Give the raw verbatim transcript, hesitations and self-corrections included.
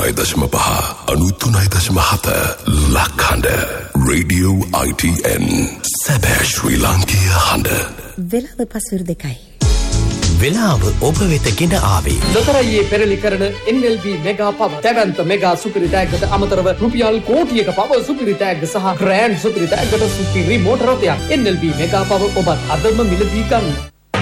අනූතුනයි දශම පහ අනූතුනයි දශම හත ලක්හඬ රේඩියෝ I T N සැබෑ ශ්‍රී ලාංකීය හඬ. වෙලාව පසුර දෙකයි. වෙලාව ඔබ වෙත ගෙන ආවේ ලොතරැයියේ පෙරලි කරන N L B මෙගා පව දැවැන්ත මෙගා සුපිරි ටැග්ගට අමතරව රුපියල් කෝටියක පව සුපිරි ටැග්ග සහ ග්‍රෑන්ඩ් සුපිරි ටැග්ගට සුපිරි මෝටර රථයක්. N L B මෙගා පව ඔබත් අදම මිලදී ගන්න.